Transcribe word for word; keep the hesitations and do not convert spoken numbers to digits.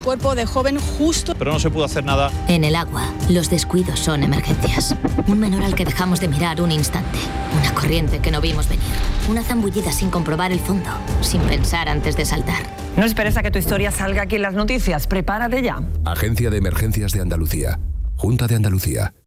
Cuerpo de joven justo. Pero no se pudo hacer nada. En el agua, los descuidos son emergencias. Un menor al que dejamos de mirar un instante. Una corriente que no vimos venir. Una zambullida sin comprobar el fondo. Sin pensar antes de saltar. No esperes a que tu historia salga aquí en las noticias. Prepárate ya. Agencia de Emergencias de Andalucía. Junta de Andalucía.